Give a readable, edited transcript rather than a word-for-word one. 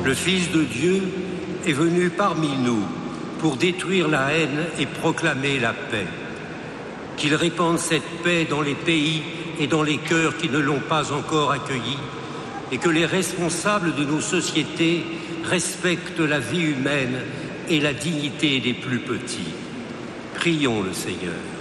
Le Fils de Dieu est venu parmi nous pour détruire la haine et proclamer la paix. Qu'il répande cette paix dans les pays et dans les cœurs qui ne l'ont pas encore accueillie, et que les responsables de nos sociétés respectent la vie humaine et la dignité des plus petits. Prions le Seigneur.